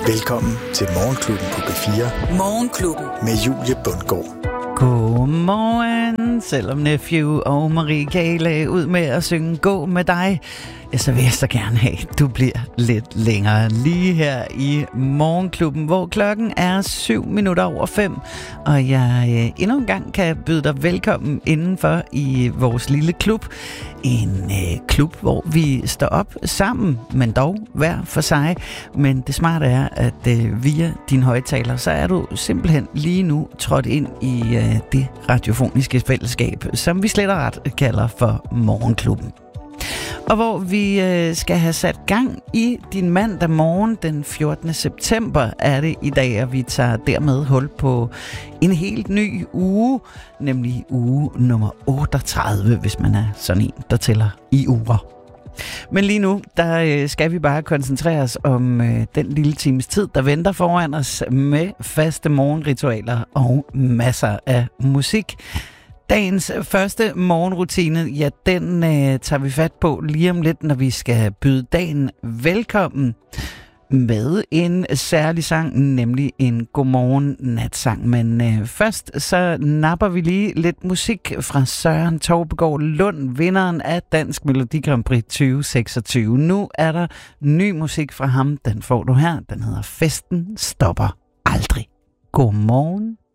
Velkommen til Morgenklubben på P4. Morgenklubben med Julie Bundgaard. Godmorgen, selvom Nephew og Marie K. lagde ud med at synge Gå med dig, så vil jeg så gerne have, at du bliver lidt længere lige her i Morgenklubben, hvor klokken er 5:07, og jeg endnu en gang kan byde dig velkommen indenfor i vores lille klub. En klub, hvor vi står op sammen, men dog hver for sig. Men det smarte er, at via din højttaler, så er du simpelthen lige nu trådt ind i det radiofoniske fællesskab, som vi slet og ret kalder for Morgenklubben. Og hvor vi skal have sat gang i din mandag morgen den 14. september er det i dag, og vi tager dermed hul på en helt ny uge, nemlig uge nummer 38, hvis man er sådan en, der tæller i uger. Men lige nu, der skal vi bare koncentrere os om den lille times tid, der venter foran os med faste morgenritualer og masser af musik. Dagens første morgenrutine, ja, den tager vi fat på lige om lidt, når vi skal byde dagen velkommen med en særlig sang, nemlig en godmorgen natsang. Men først så napper vi lige lidt musik fra Søren Taubegaard Lund, vinderen af Dansk Melodi Grand Prix 2026. Nu er der ny musik fra ham, den får du her. Den hedder Festen stopper aldrig. Godmorgen.